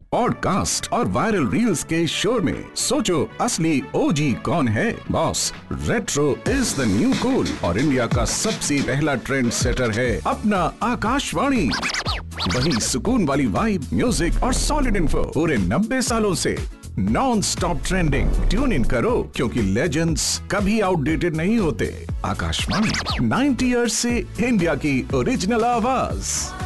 Podcast और viral reels के शोर में सोचो असली ओजी कौन है। Boss, retro is the new cool और इंडिया का सबसे पहला ट्रेंड सेटर है अपना आकाशवाणी। वही सुकून वाली वाइब, म्यूजिक और सॉलिड इन्फो पूरे 90 सालों से non stop trending. Tune in करो क्योंकि लेजेंड्स कभी आउटडेटेड नहीं होते। आकाशवाणी 90 ईयर्स से इंडिया की ओरिजिनल आवाज।